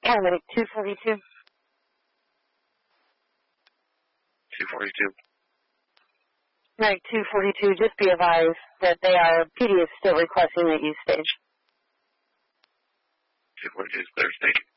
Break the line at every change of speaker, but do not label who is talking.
Paramedic 242.
242.
Medic 242, just be advised that PD is still requesting that you stage.
242 is clear, stage.